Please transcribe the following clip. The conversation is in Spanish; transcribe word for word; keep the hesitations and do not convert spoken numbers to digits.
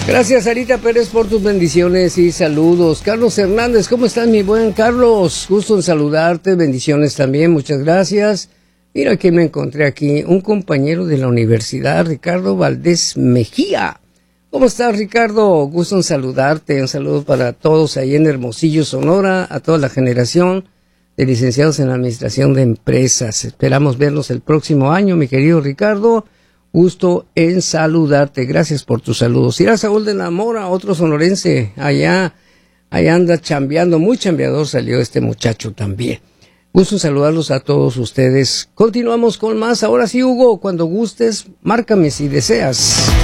Gracias, Sarita Pérez, por tus bendiciones y saludos. Carlos Hernández, ¿cómo estás, mi buen Carlos? Gusto en saludarte, bendiciones también, muchas gracias. Mira que me encontré aquí, un compañero de la universidad, Ricardo Valdés Mejía. ¿Cómo estás, Ricardo? Gusto en saludarte, un saludo para todos ahí en Hermosillo, Sonora, a toda la generación de licenciados en Administración de Empresas. Esperamos vernos el próximo año, mi querido Ricardo. Gusto en saludarte, gracias por tus saludos. Irá Saúl de la Mora, otro sonorense, allá, allá anda chambeando, muy chambeador salió este muchacho también. Gusto en saludarlos a todos ustedes. Continuamos con más, ahora sí, Hugo, cuando gustes, márcame si deseas.